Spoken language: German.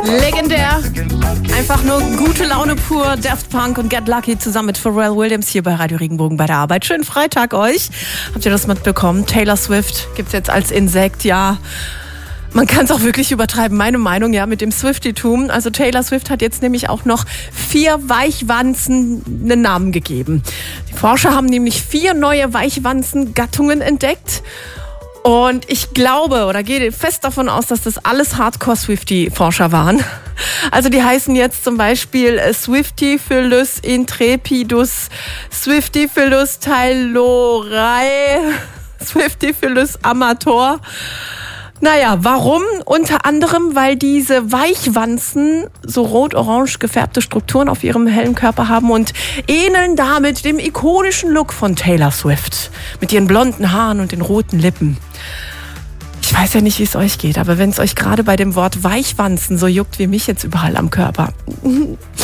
Legendär. Einfach nur gute Laune pur. Daft Punk und Get Lucky zusammen mit Pharrell Williams hier bei Radio Regenbogen bei der Arbeit. Schönen Freitag euch. Habt ihr das mitbekommen? Taylor Swift gibt's jetzt als Insekt, ja. Man kann es auch wirklich übertreiben, meine Meinung, ja, mit dem Swiftie-Tum. Also Taylor Swift hat jetzt nämlich auch noch 4 Weichwanzen einen Namen gegeben. Die Forscher haben nämlich 4 neue Weichwanzen-Gattungen entdeckt. Und ich glaube oder gehe fest davon aus, dass das alles Hardcore-Swiftie-Forscher waren. Also die heißen jetzt zum Beispiel Swiftifilus intrepidus, Swiftifilus taylorei, Swiftifilus amator. Naja, warum? Unter anderem, weil diese Weichwanzen so rot-orange gefärbte Strukturen auf ihrem hellen Körper haben und ähneln damit dem ikonischen Look von Taylor Swift. Mit ihren blonden Haaren und den roten Lippen. Ich weiß ja nicht, wie es euch geht, aber wenn es euch gerade bei dem Wort Weichwanzen so juckt wie mich jetzt überall am Körper,